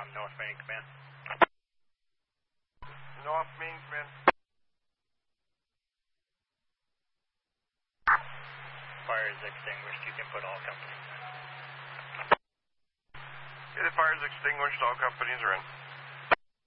North Main Command. North Main Command. Fire is extinguished. You can put all companies in. Okay, the fire is extinguished. All companies are in.